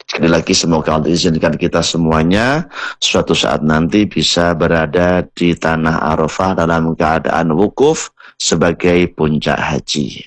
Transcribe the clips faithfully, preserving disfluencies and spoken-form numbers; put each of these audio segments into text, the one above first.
Sekali lagi semoga Allah izinkan kita semuanya suatu saat nanti bisa berada di tanah Arafah dalam keadaan wukuf sebagai puncak haji.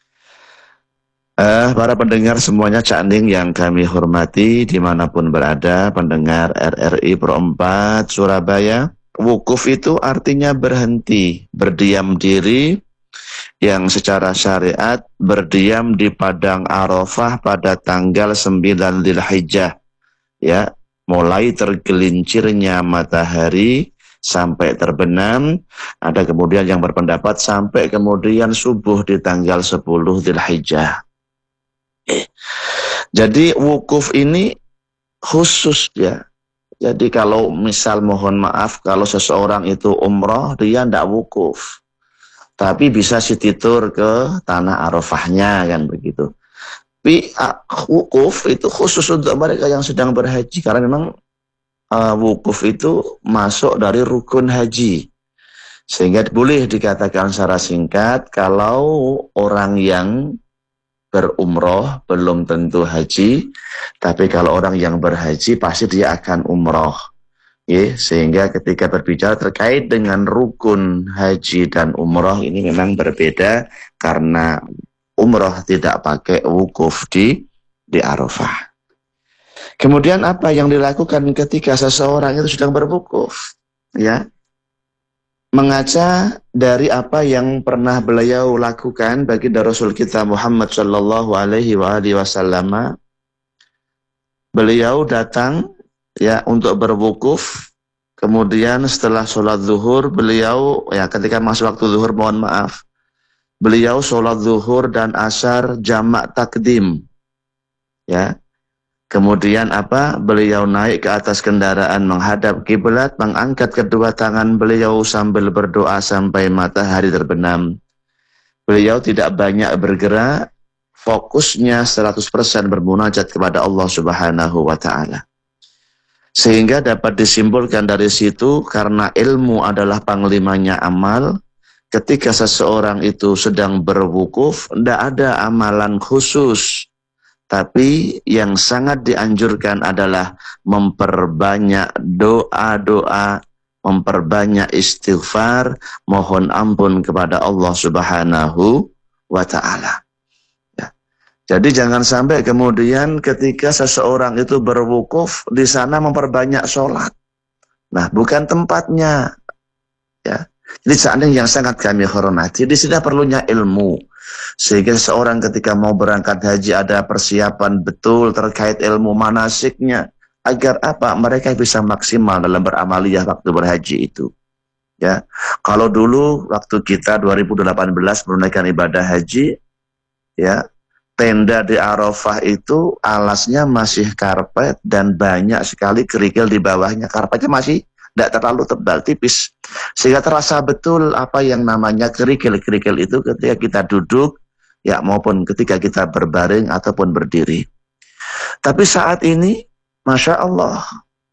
Uh, para pendengar semuanya Cak Ning yang kami hormati dimanapun berada, pendengar R R I Pro empat Surabaya, wukuf itu artinya berhenti, berdiam diri, yang secara syariat berdiam di padang Arafah pada tanggal sembilan Dzulhijjah, ya, mulai tergelincirnya matahari sampai terbenam. Ada kemudian yang berpendapat sampai kemudian subuh di tanggal sepuluh Dzulhijjah. Eh. Jadi wukuf ini khusus, ya. Jadi kalau misal mohon maaf kalau seseorang itu umroh dia tidak wukuf, tapi bisa city tour ke tanah Arafahnya kan begitu. Tapi uh, wukuf itu khusus untuk mereka yang sedang berhaji karena memang uh, wukuf itu masuk dari rukun haji. Sehingga boleh dikatakan secara singkat kalau orang yang berumroh belum tentu haji, tapi kalau orang yang berhaji pasti dia akan umroh. Ya, sehingga ketika berbicara terkait dengan rukun haji dan umroh ini memang berbeda karena umroh tidak pakai wukuf di di Arafah. Kemudian apa yang dilakukan ketika seseorang itu sedang berwukuf? Ya, mengaca dari apa yang pernah beliau lakukan bagi Rasul kita Muhammad Shallallahu Alaihi Wasallam. Beliau datang ya untuk berwukuf, kemudian setelah sholat zuhur beliau ya ketika masuk waktu zuhur mohon maaf beliau sholat zuhur dan asar jamak takdim, ya. Kemudian apa? Beliau naik ke atas kendaraan menghadap kiblat, mengangkat kedua tangan beliau sambil berdoa sampai matahari terbenam. Beliau tidak banyak bergerak, fokusnya seratus persen bermunajat kepada Allah Subhanahu wa taala. Sehingga dapat disimpulkan dari situ karena ilmu adalah panglimanya amal, ketika seseorang itu sedang berwukuf, tidak ada amalan khusus. Tapi yang sangat dianjurkan adalah memperbanyak doa-doa, memperbanyak istighfar, mohon ampun kepada Allah Subhanahu wa ta'ala. Ya. Jadi jangan sampai kemudian ketika seseorang itu berwukuf, di sana memperbanyak sholat. Nah, bukan tempatnya. Ya. Jadi seandainya yang sangat kami hormati, di sini perlunya ilmu. Sehingga seorang ketika mau berangkat haji ada persiapan betul terkait ilmu manasiknya. Agar apa? Mereka bisa maksimal dalam beramaliyah waktu berhaji itu. Ya, kalau dulu waktu kita dua ribu delapan belas menunaikan ibadah haji, ya, tenda di Arafah itu alasnya masih karpet dan banyak sekali kerikil di bawahnya. Karpetnya masih tidak terlalu tebal, tipis. Sehingga terasa betul apa yang namanya kerikil-kerikil itu ketika kita duduk, ya maupun ketika kita berbaring ataupun berdiri. Tapi saat ini, Masya Allah,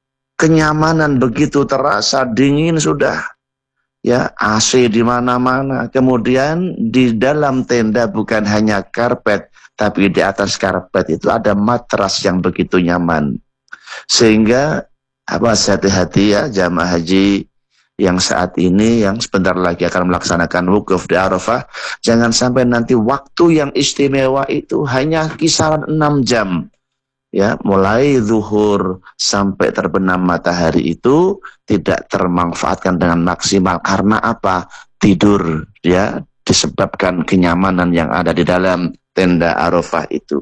kenyamanan begitu terasa, dingin sudah. Ya, A C di mana-mana. Kemudian di dalam tenda bukan hanya karpet, tapi di atas karpet itu ada matras yang begitu nyaman. Sehingga apa hati-hati ya jamaah haji yang saat ini yang sebentar lagi akan melaksanakan wukuf di Arafah, jangan sampai nanti waktu yang istimewa itu hanya kisaran enam jam, ya, mulai zuhur sampai terbenam matahari itu tidak termanfaatkan dengan maksimal karena apa? Tidur, ya, disebabkan kenyamanan yang ada di dalam tenda Arafah itu.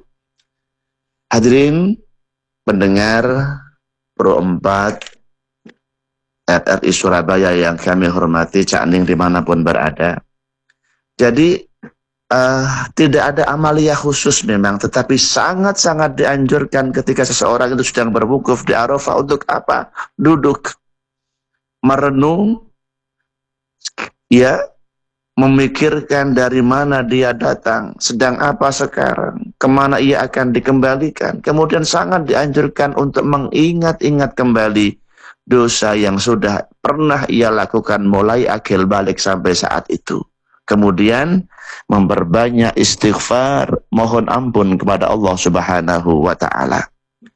Hadirin pendengar Pro empat R R I Surabaya yang kami hormati, Cak Ning dimanapun berada. Jadi uh, tidak ada amaliyah khusus memang, tetapi sangat-sangat dianjurkan ketika seseorang itu sedang berwukuf di Arafah untuk apa? Duduk, merenung, ya, memikirkan dari mana dia datang, sedang apa sekarang, kemana ia akan dikembalikan. Kemudian sangat dianjurkan untuk mengingat-ingat kembali dosa yang sudah pernah ia lakukan mulai akil balik sampai saat itu. Kemudian memperbanyak istighfar, mohon ampun kepada Allah Subhanahu wa ta'ala.